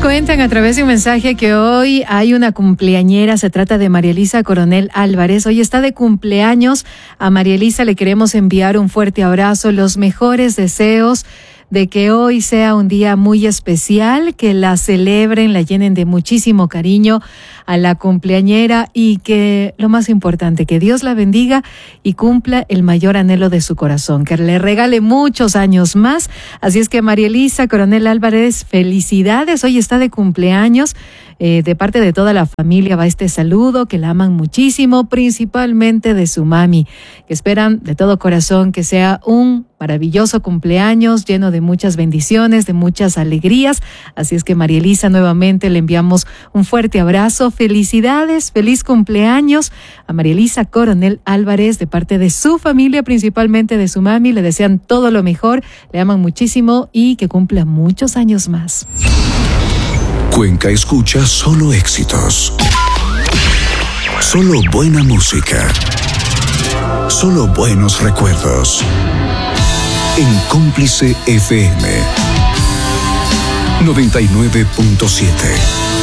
Cuentan a través de un mensaje que hoy hay una cumpleañera, se trata de María Elisa Coronel Álvarez. Hoy está de cumpleaños. A María Elisa le queremos enviar un fuerte abrazo, los mejores deseos de que hoy sea un día muy especial, que la celebren, la llenen de muchísimo cariño a la cumpleañera y que, lo más importante, que Dios la bendiga y cumpla el mayor anhelo de su corazón, que le regale muchos años más. Así es que María Elisa Coronel Álvarez, felicidades, hoy está de cumpleaños. De parte de toda la familia va este saludo, que la aman muchísimo, principalmente de su mami, que esperan de todo corazón que sea un maravilloso cumpleaños lleno de muchas bendiciones, de muchas alegrías. Así es que María Elisa, nuevamente le enviamos un fuerte abrazo, felicidades, feliz cumpleaños a María Elisa Coronel Álvarez de parte de su familia, principalmente de su mami. Le desean todo lo mejor, le aman muchísimo y que cumpla muchos años más. Cuenca escucha solo éxitos, solo buena música, solo buenos recuerdos. En Cómplice FM 99.7.